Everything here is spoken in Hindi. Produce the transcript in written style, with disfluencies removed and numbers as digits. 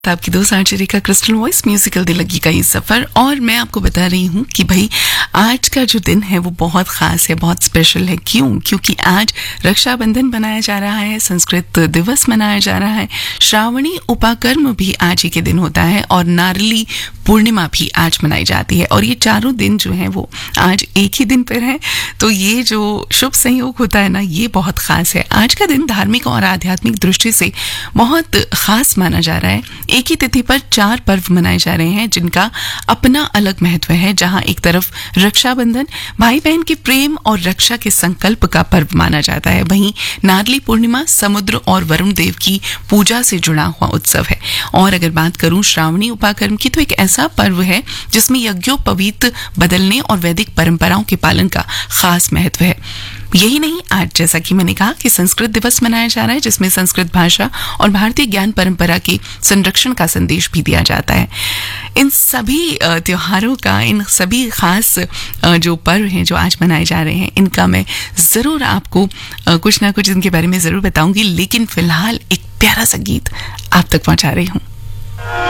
आपकी दोस्त आचार्य का क्रिस्टल वॉइस म्यूजिकल दिल लगी का ये सफर। और मैं आपको बता रही हूँ कि भाई आज का जो दिन है वो बहुत खास है, बहुत स्पेशल है। क्यों? क्योंकि आज रक्षाबंधन मनाया जा रहा है, संस्कृत दिवस मनाया जा रहा है, श्रावणी उपाकर्म भी आज ही के दिन होता है और नारली पूर्णिमा भी आज मनाई जाती है। और ये चारों दिन जो है वो आज एक ही दिन पर है। तो ये जो शुभ संयोग होता है ना, ये बहुत खास है। आज का दिन धार्मिक और आध्यात्मिक दृष्टि से बहुत खास माना जा रहा है। एक ही तिथि पर 4 पर्व मनाए जा रहे हैं जिनका अपना अलग महत्व है। जहां एक तरफ रक्षाबंधन भाई बहन के प्रेम और रक्षा के संकल्प का पर्व माना जाता है, वहीं नारली पूर्णिमा समुद्र और वरुण देव की पूजा से जुड़ा हुआ उत्सव है। और अगर बात करूं श्रावणी उपाकर्म की, तो एक ऐसा पर्व है जिसमें यज्ञोपवीत बदलने और वैदिक परंपराओं के पालन का खास महत्व है। यही नहीं, आज जैसा कि मैंने कहा कि संस्कृत दिवस मनाया जा रहा है जिसमें संस्कृत भाषा और भारतीय ज्ञान परंपरा के संरक्षण का संदेश भी दिया जाता है। इन सभी त्योहारों का, इन सभी खास जो पर्व हैं जो आज मनाए जा रहे हैं, इनका मैं ज़रूर आपको कुछ ना कुछ इनके बारे में ज़रूर बताऊंगी। लेकिन फिलहाल एक प्यारा सा गीत आप तक पहुंचा रही हूँ।